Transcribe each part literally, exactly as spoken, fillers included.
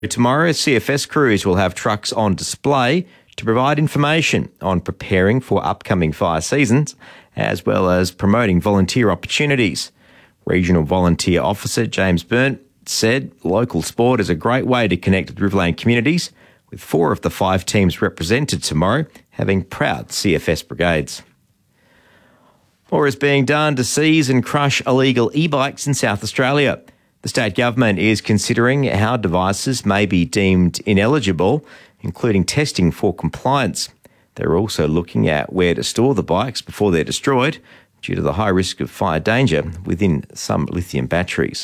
Tomorrow, C F S crews will have trucks on display to provide information on preparing for upcoming fire seasons, as well as promoting volunteer opportunities. Regional Volunteer Officer James Byrne said local sport is a great way to connect with Riverland communities, with four of the five teams represented tomorrow having proud C F S brigades. More is being done to seize and crush illegal e-bikes in South Australia. The state government is considering how devices may be deemed ineligible, including testing for compliance. They're also looking at where to store the bikes before they're destroyed due to the high risk of fire danger within some lithium batteries.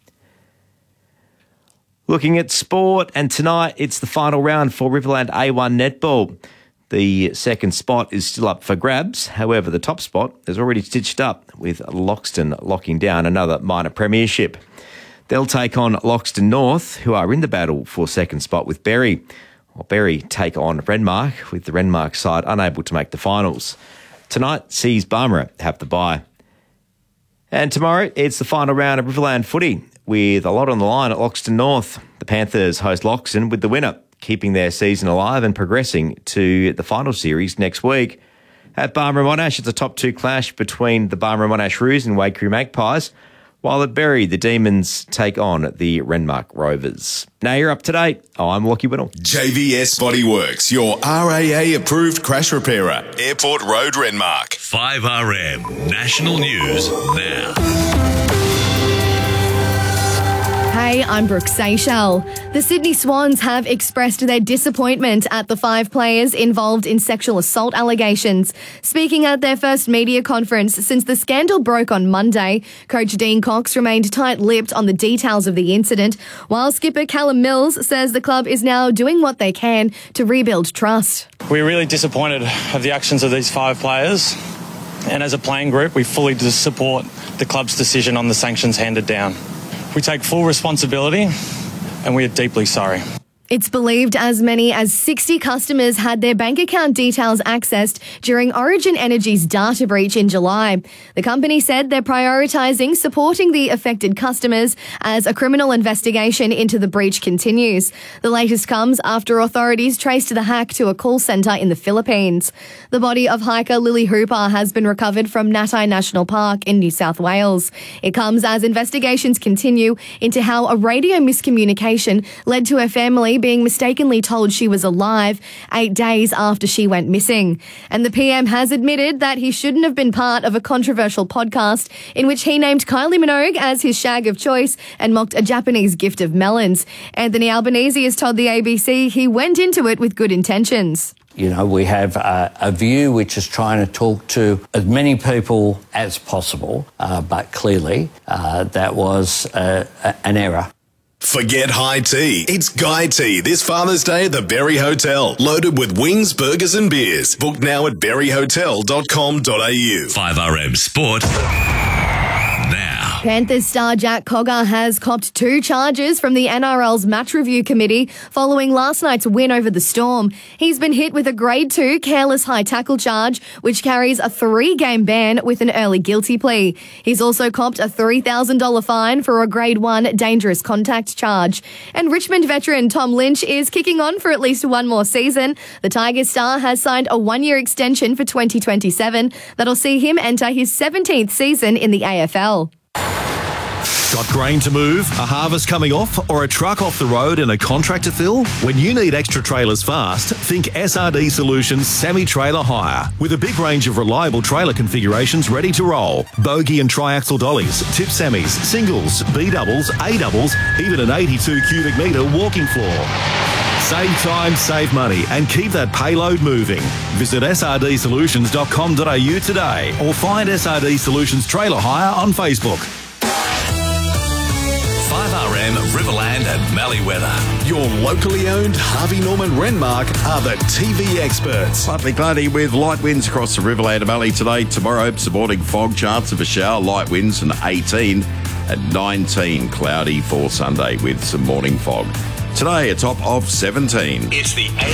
Looking at sport, and tonight it's the final round for Riverland A one Netball. The second spot is still up for grabs. However, the top spot is already stitched up, with Loxton locking down another minor premiership. They'll take on Loxton North, who are in the battle for second spot with Berry. While Berry take on Renmark, with the Renmark side unable to make the finals. Tonight sees Barmera have the bye. And tomorrow it's the final round of Riverland footy, with a lot on the line at Loxton North. The Panthers host Loxton with the winner, keeping their season alive and progressing to the final series next week. At Barmera Monash, it's a top two clash between the Barmera Monash Roos and Waikerie Magpies, while at Berry, the Demons take on the Renmark Rovers. Now you're up to date. I'm Lockie Whittle. J V S Bodyworks, your R A A-approved crash repairer. Airport Road, Renmark. five R M National News now. Hey, I'm Brooke Seychelles. The Sydney Swans have expressed their disappointment at the five players involved in sexual assault allegations. Speaking at their first media conference since the scandal broke on Monday, Coach Dean Cox remained tight-lipped on the details of the incident, while skipper Callum Mills says the club is now doing what they can to rebuild trust. We're really disappointed of the actions of these five players, and as a playing group, we fully support the club's decision on the sanctions handed down. We take full responsibility and we are deeply sorry. It's believed as many as sixty customers had their bank account details accessed during Origin Energy's data breach in July. The company said they're prioritising supporting the affected customers as a criminal investigation into the breach continues. The latest comes after authorities traced the hack to a call centre in the Philippines. The body of hiker Lily Hooper has been recovered from Natai National Park in New South Wales. It comes as investigations continue into how a radio miscommunication led to her family being mistakenly told she was alive eight days after she went missing. And the P M has admitted that he shouldn't have been part of a controversial podcast in which he named Kylie Minogue as his shag of choice and mocked a Japanese gift of melons. Anthony Albanese has told the A B C he went into it with good intentions. You know, we have a, a view which is trying to talk to as many people as possible, uh, but clearly uh, that was uh, an error. Forget high tea. It's Guy Tea this Father's Day at the Berry Hotel. Loaded with wings, burgers and beers. Book now at berry hotel dot com dot a u. five R M Sport now. Panthers star Jack Cogger has copped two charges from the N R L's match review committee following last night's win over the Storm. He's been hit with a grade two careless high tackle charge, which carries a three-game ban with an early guilty plea. He's also copped a three thousand dollars fine for a grade one dangerous contact charge. And Richmond veteran Tom Lynch is kicking on for at least one more season. The Tigers star has signed a one-year extension for twenty twenty-seven that'll see him enter his seventeenth season in the A F L. Got grain to move, a harvest coming off, or a truck off the road and a contract to fill? When you need extra trailers fast, think S R D Solutions Semi-Trailer Hire. With a big range of reliable trailer configurations ready to roll. Bogey and triaxle dollies, tip semis, singles, B-doubles, A-doubles, even an eighty-two cubic metre walking floor. Save time, save money, and keep that payload moving. Visit s r d solutions dot com dot a u today or find S R D Solutions Trailer Hire on Facebook. five R M Riverland and Malleeweather. Your locally owned Harvey Norman Renmark are the T V experts. Partly cloudy with light winds across the Riverland Valley today. Tomorrow, supporting fog, chance of a shower, light winds and eighteen. At nineteen, cloudy for Sunday with some morning fog. Today, a top of seventeen. It's the A